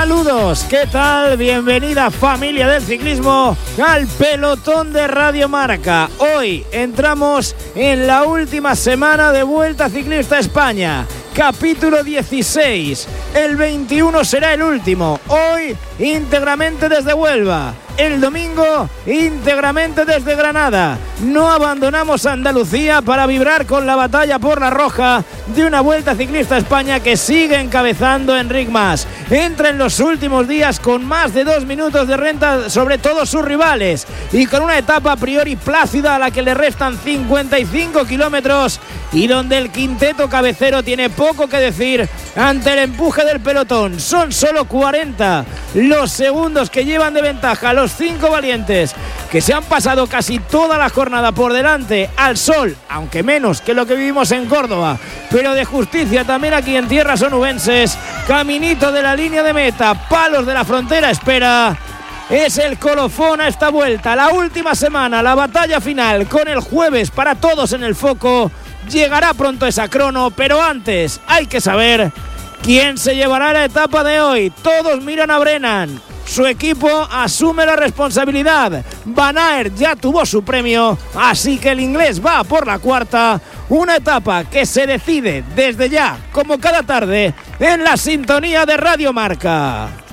Saludos, ¿qué tal? Bienvenida familia del ciclismo al pelotón de Radio Marca. Hoy entramos en la última semana de Vuelta Ciclista España. Capítulo 16, el 21 será el último, hoy íntegramente desde Huelva, el domingo íntegramente desde Granada. No abandonamos Andalucía para vibrar con la batalla por la roja de una Vuelta Ciclista España que sigue encabezando Enric Mas. Entra en los últimos días con más de 2 minutos de renta sobre todos sus rivales y con una etapa a priori plácida a la que le restan 55 kilómetros y donde el quinteto cabecero tiene poco que decir ante el empuje del pelotón. Son solo 40 los segundos que llevan de ventaja los 5 valientes que se han pasado casi toda la jornada por delante al sol, aunque menos que lo que vivimos en Córdoba, pero de justicia también aquí en tierras onubenses. Caminito de la línea de meta, palos de la frontera espera. Es el colofón a esta vuelta, la última semana, la batalla final con el jueves para todos en el foco. Llegará pronto esa crono, pero antes hay que saber quién se llevará la etapa de hoy. Todos miran a Brennan, su equipo asume la responsabilidad. Van Aert ya tuvo su premio, así que el inglés va por la cuarta. Una etapa que se decide desde ya, como cada tarde, en la sintonía de Radio Marca.